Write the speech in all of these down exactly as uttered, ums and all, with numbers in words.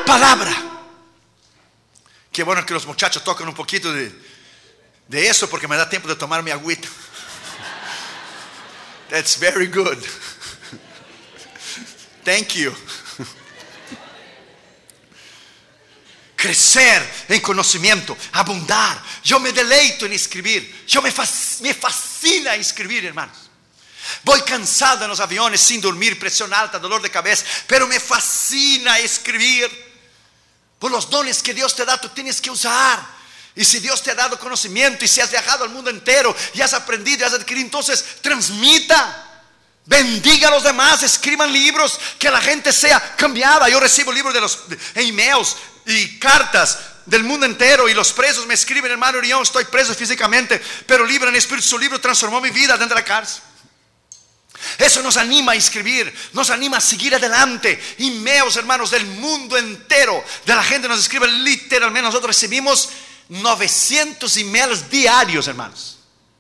palabra. Qué bueno que los muchachos tocan un poquito de, de eso, porque me da tiempo de tomar mi agüita. That's very good. Thank you. Crecer en conocimiento, abundar. Yo me deleito en escribir. Yo me, fasc- me fascina escribir, hermanos. Voy cansado en los aviones, sin dormir, presión alta, dolor de cabeza, pero me fascina escribir. Por los dones que Dios te da, tú tienes que usar. Y si Dios te ha dado conocimiento, y si has viajado al mundo entero, y has aprendido, y has adquirido, entonces transmita. Bendiga a los demás, escriban libros, que la gente sea cambiada. Yo recibo libros de los de, emails y cartas del mundo entero, y los presos me escriben: hermano Orión, estoy preso físicamente, pero libre en espíritu. Su libro transformó mi vida dentro de la cárcel. Eso nos anima a escribir, nos anima a seguir adelante. Emails, hermanos, del mundo entero, de la gente nos escribe literalmente. Nosotros recibimos novecientos emails diarios, hermanos.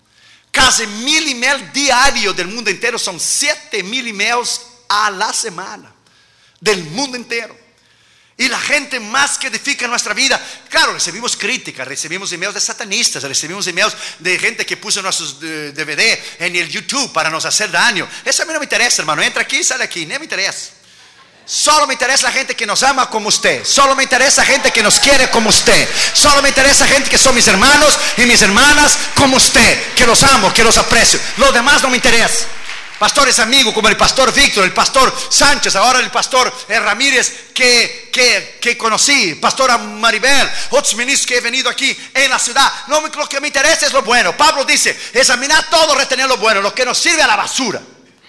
Casi mil emails diarios del mundo entero. Son siete mil emails a la semana del mundo entero. Y la gente más que edifica nuestra vida. Claro, recibimos críticas, recibimos emails de satanistas, recibimos emails de gente que puso nuestros D V D en el YouTube para nos hacer daño. Eso a mí no me interesa, hermano. Entra aquí y sale aquí, no me interesa. Solo me interesa la gente que nos ama como usted. Solo me interesa gente que nos quiere como usted. Solo me interesa gente que son mis hermanos y mis hermanas como usted, que los amo, que los aprecio. Lo demás no me interesa. Pastores amigos como el pastor Víctor, el pastor Sánchez, ahora el pastor eh, Ramírez que, que, que conocí, pastora Maribel, otros ministros que he venido aquí en la ciudad. No, lo que me interesa es lo bueno. Pablo dice: examinar todo, retener lo bueno, lo que nos sirve a la basura.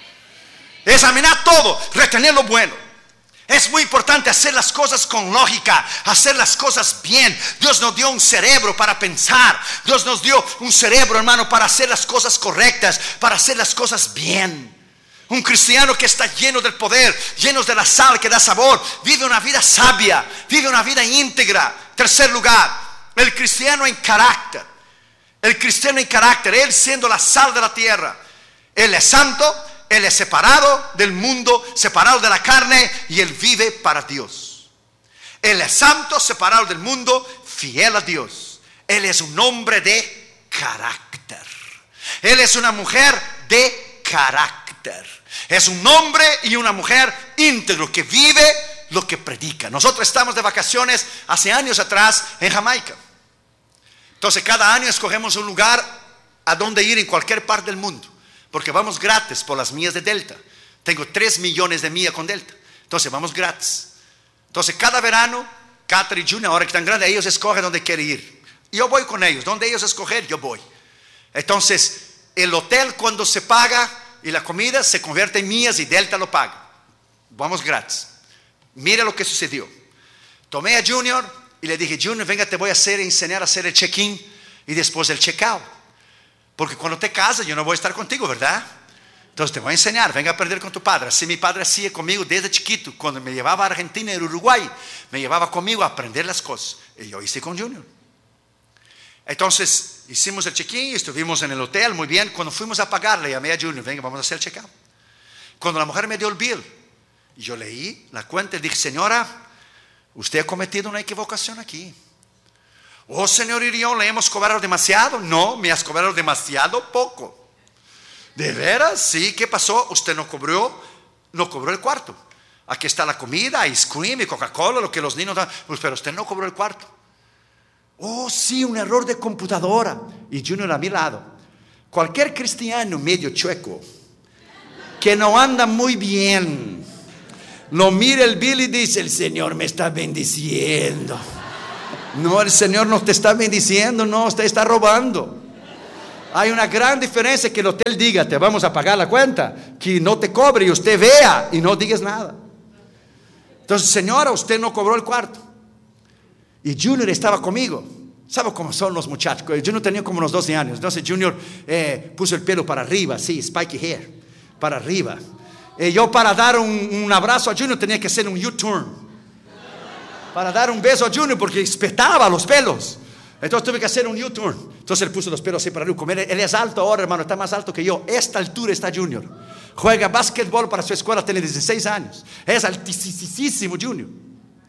Examinar todo, retener lo bueno. Es muy importante hacer las cosas con lógica, hacer las cosas bien. Dios nos dio un cerebro para pensar. Dios nos dio un cerebro, hermano, para hacer las cosas correctas, para hacer las cosas bien. Un cristiano que está lleno del poder, lleno de la sal que da sabor, vive una vida sabia, vive una vida íntegra. Tercer lugar, el cristiano en carácter. El cristiano en carácter, él siendo la sal de la tierra. Él es santo. Él es separado del mundo, separado de la carne, y él vive para Dios. Él es santo, separado del mundo, fiel a Dios. Él es un hombre de carácter. Él es una mujer de carácter. Es un hombre y una mujer íntegro que vive lo que predica. Nosotros estamos de vacaciones hace años atrás en Jamaica. Entonces cada año escogemos un lugar a donde ir en cualquier parte del mundo, porque vamos gratis por las millas de Delta. Tengo tres millones de millas con Delta. Entonces vamos gratis. Entonces cada verano, Catherine y Junior, ahora que están grandes, ellos escogen dónde quieren ir. Yo voy con ellos. Donde ellos escogen, yo voy. Entonces el hotel, cuando se paga, y la comida se convierte en millas y Delta lo paga. Vamos gratis. Mira lo que sucedió. Tomé a Junior y le dije: Junior, venga, te voy a hacer, enseñar a hacer el check-in y después el check-out. Porque cuando te casas yo no voy a estar contigo, ¿verdad? Entonces te voy a enseñar, venga a aprender con tu padre. Así mi padre hacía conmigo desde chiquito. Cuando me llevaba a Argentina y Uruguay, me llevaba conmigo a aprender las cosas. Y yo hice con Junior. Entonces hicimos el check-in, estuvimos en el hotel, muy bien. Cuando fuimos a pagar, le llamé a Junior: venga, vamos a hacer el check-out. Cuando la mujer me dio el bill, yo leí la cuenta y dije: señora, usted ha cometido una equivocación aquí. Oh, señor Irión, ¿le hemos cobrado demasiado? No, me has cobrado demasiado poco. ¿De veras? Sí, ¿qué pasó? Usted no cobró, no cobró el cuarto. Aquí está la comida, ice cream y Coca-Cola, lo que los niños dan. Pues, pero usted no cobró el cuarto. Oh, sí, un error de computadora. Y Junior a mi lado. Cualquier cristiano medio chueco, que no anda muy bien, lo mira el bill y dice: el Señor me está bendiciendo. No, el Señor no te está bendiciendo, no, usted está robando. Hay una gran diferencia que el hotel diga: te vamos a pagar la cuenta, que no te cobre y usted vea y no digas nada. Entonces, señora, usted no cobró el cuarto. Y Junior estaba conmigo. ¿Sabe cómo son los muchachos? Junior tenía como unos doce años. Entonces Junior eh, puso el pelo para arriba, sí, spiky hair, para arriba. Y yo, para dar un, un abrazo a Junior, tenía que hacer un U-turn. Para dar un beso a Junior, porque espetaba los pelos. Entonces tuve que hacer un U-turn. Entonces él puso los pelos así para arriba. Como él, él es alto ahora, hermano, está más alto que yo. Esta altura está Junior. Juega básquetbol para su escuela, tiene dieciséis años. Es altísimo Junior.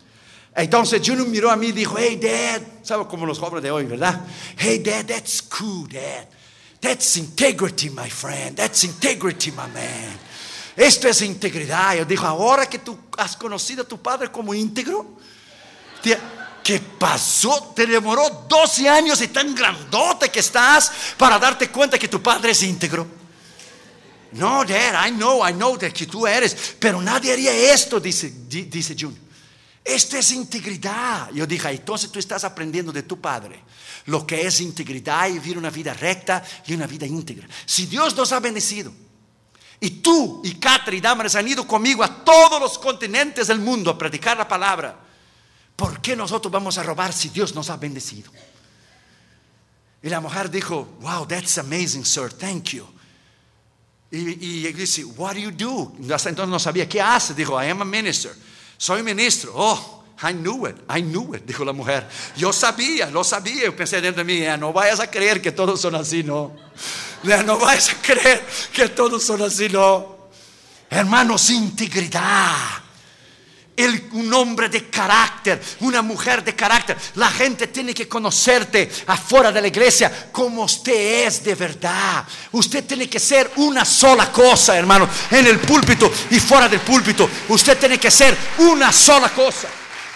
Entonces Junior miró a mí y dijo, hey dad, ¿sabes como los jóvenes de hoy, verdad? Hey dad, that's cool, dad. That's integrity, my friend. That's integrity, my man. Esto es integridad. Yo digo, ahora que tú has conocido a tu padre como íntegro, ¿qué pasó? Te demoró doce años y tan grandote que estás para darte cuenta que tu padre es íntegro. No, dad, I know, I know de que tú eres, pero nadie haría esto, dice, dice Junior. Esto es integridad. Yo dije, entonces tú estás aprendiendo de tu padre lo que es integridad y vivir una vida recta y una vida íntegra. Si Dios nos ha bendecido y tú y Catra y Damaris han ido conmigo a todos los continentes del mundo a predicar la palabra, ¿por qué nosotros vamos a robar si Dios nos ha bendecido? Y la mujer dijo, wow, that's amazing, sir, thank you. Y, y dice, what do you do? Hasta entonces no sabía qué hace. Dijo, I am a minister. Soy ministro. Oh, I knew it, I knew it, dijo la mujer. Yo sabía, lo sabía. Yo pensé dentro de mí, ya, no vayas a creer que todos son así, no. Ya, no vayas a creer que todos son así, no. Hermanos, integridad. El, un hombre de carácter, una mujer de carácter. La gente tiene que conocerte afuera de la iglesia como usted es de verdad. Usted tiene que ser una sola cosa, hermano, en el púlpito y fuera del púlpito. Usted tiene que ser una sola cosa.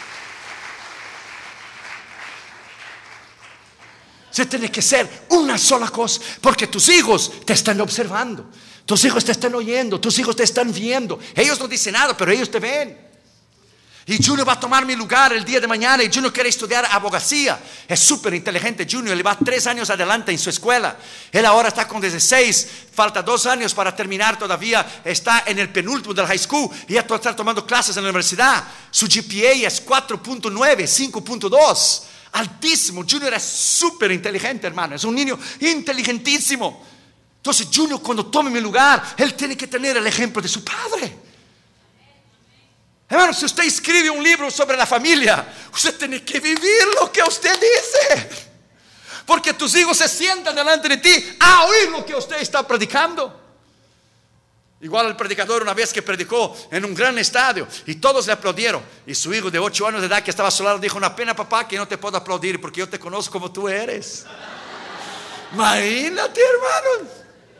Usted tiene que ser una sola cosa, porque tus hijos te están observando, tus hijos te están oyendo, tus hijos te están viendo. Ellos no dicen nada, pero ellos te ven. Y Junior va a tomar mi lugar el día de mañana. Y Junior quiere estudiar abogacía. Es súper inteligente Junior. Le va tres años adelante en su escuela. Él ahora está con dieciséis. Falta dos años para terminar todavía. Está en el penúltimo del high school. Y ya está tomando clases en la universidad. Su G P A es cuatro punto nueve, cinco punto dos. Altísimo. Junior es súper inteligente, hermano. Es un niño inteligentísimo. Entonces Junior, cuando tome mi lugar, él tiene que tener el ejemplo de su padre. Hermano, si usted escribe un libro sobre la familia, usted tiene que vivir lo que usted dice. Porque tus hijos se sientan delante de ti a oír lo que usted está predicando. Igual el predicador una vez que predicó en un gran estadio y todos le aplaudieron. Y su hijo de ocho años de edad que estaba a su lado dijo, una pena papá que no te puedo aplaudir porque yo te conozco como tú eres. Imagínate, hermanos.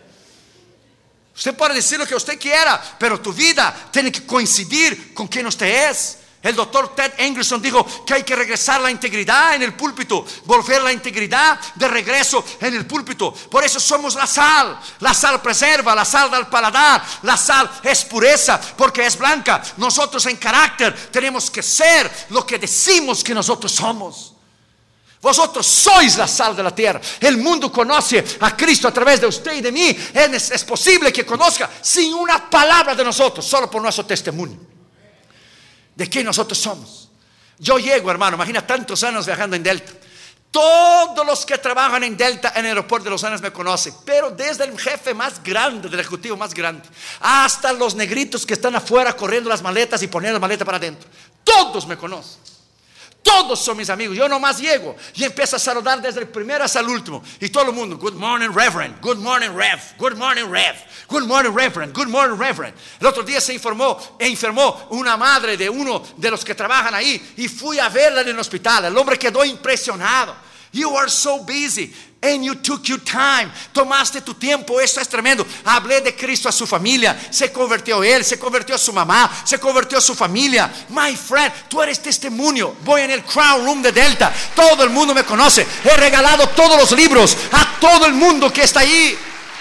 Usted puede decir lo que usted quiera, pero tu vida tiene que coincidir con quien usted es. El doctor Ted Anderson dijo que hay que regresar la integridad en el púlpito, volver la integridad de regreso en el púlpito. Por eso somos la sal. La sal preserva, la sal da al paladar. La sal es pureza porque es blanca. Nosotros en carácter tenemos que ser lo que decimos que nosotros somos. Vosotros sois la sal de la tierra. El mundo conoce a Cristo a través de usted y de mí. Es, es posible que conozca sin una palabra de nosotros, solo por nuestro testimonio de quién nosotros somos. Yo llego, hermano, imagina tantos años viajando en Delta. Todos los que trabajan en Delta, en el aeropuerto de Los Ángeles me conocen. Pero desde el jefe más grande, del ejecutivo más grande, hasta los negritos que están afuera corriendo las maletas y poniendo las maletas para adentro, todos me conocen. Todos son mis amigos. Yo nomás llego y empiezo a saludar desde el primero hasta el último. Y todo el mundo, good morning Reverend, good morning Rev, good morning Rev, good morning Reverend, good morning Reverend. El otro día se informó e enfermó una madre de uno de los que trabajan ahí. Y fui a verla en el hospital. El hombre quedó impresionado. You are so busy and you took your time. Tomaste tu tiempo, esto es tremendo. Hablé de Cristo a su familia. Se convirtió él, se convirtió a su mamá, se convirtió a su familia. My friend, tú eres testimonio. Voy en el Crown Room de Delta. Todo el mundo me conoce. He regalado todos los libros a todo el mundo que está ahí.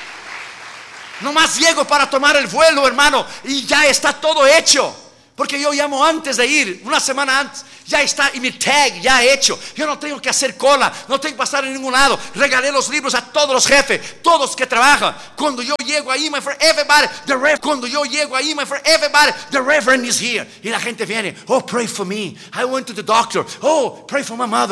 Nomás llego para tomar el vuelo, hermano, y ya está todo hecho. Porque yo llamo antes de ir, una semana antes, ya está, y mi tag ya hecho. Yo no tengo que hacer cola, no tengo que pasar en ningún lado. Regalé los libros a todos los jefes, todos que trabajan. Cuando yo llego ahí, my friend, everybody, the reverend. Cuando yo llego ahí, my friend, everybody, the reverend is here. Y la gente viene, oh, pray for me. I went to the doctor. Oh, pray for my mother.